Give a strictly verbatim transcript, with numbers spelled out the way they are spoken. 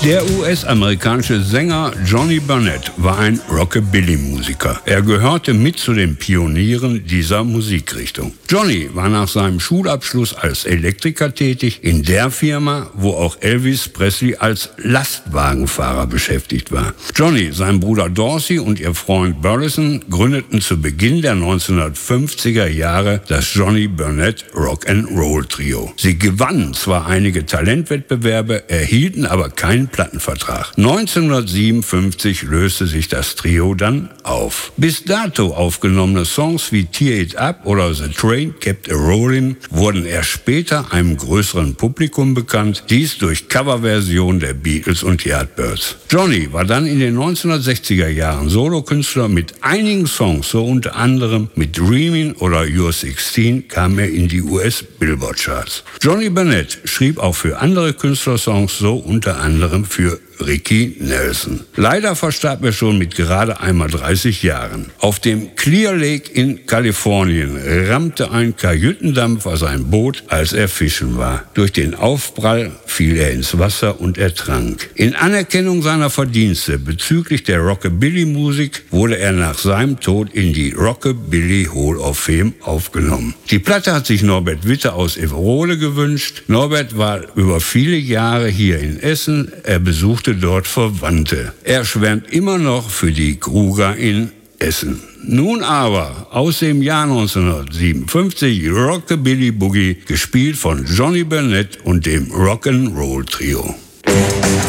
Der U S-amerikanische Sänger Johnny Burnett war ein Rockabilly-Musiker. Er gehörte mit zu den Pionieren dieser Musikrichtung. Johnny war nach seinem Schulabschluss als Elektriker tätig in der Firma, wo auch Elvis Presley als Lastwagenfahrer beschäftigt war. Johnny, sein Bruder Dorsey und ihr Freund Burleson gründeten zu Beginn der neunzehnhundertfünfziger Jahre das Johnny Burnett Rock'n'Roll Trio. Sie gewannen zwar einige Talentwettbewerbe, erhielten aber keinen Plattenvertrag. neunzehnhundertsiebenundfünfzig löste sich das Trio dann auf. Bis dato aufgenommene Songs wie Tear It Up oder The Train Kept A-Rollin' wurden erst später einem größeren Publikum bekannt, dies durch Coverversionen der Beatles und Yardbirds. Johnny war dann in den neunzehnhundertsechziger Jahren Solokünstler mit einigen Songs, so unter anderem mit Dreamin' oder You're sixteen kam er in die U S-Billboard-Charts. Johnny Burnett schrieb auch für andere Künstler Songs, so unter anderem für Ricky Nelson. Leider verstarb er schon mit gerade einmal dreißig Jahren. Auf dem Clear Lake in Kalifornien rammte ein Kajütendampfer sein Boot, als er fischen war. Durch den Aufprall fiel er ins Wasser und ertrank. In Anerkennung seiner Verdienste bezüglich der Rockabilly-Musik wurde er nach seinem Tod in die Rockabilly Hall of Fame aufgenommen. Die Platte hat sich Norbert Witte aus Everode gewünscht. Norbert war über viele Jahre hier in Essen. Er besuchte dort Verwandte. Er schwärmt immer noch für die Kruger in Essen. Nun aber aus dem Jahr neunzehnhundertsiebenundfünfzig Rockabilly Boogie, gespielt von Johnny Burnett und dem Rock'n'Roll Trio.